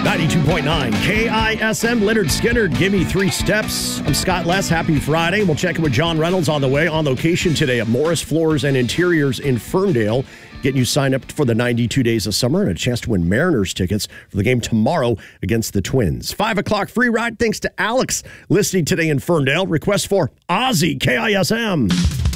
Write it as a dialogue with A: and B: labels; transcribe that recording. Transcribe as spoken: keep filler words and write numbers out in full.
A: ninety-two point nine K I S M, Leonard Skinner, Give Me Three Steps. I'm Scott Less. Happy Friday. We'll check in with John Reynolds on the way, on location today at Morris Floors and Interiors in Ferndale, getting you signed up for the ninety-two days of summer and a chance to win Mariners tickets for the game tomorrow against the Twins. Five o'clock free ride thanks to Alex listening today in Ferndale. Request for Ozzy, K I S M.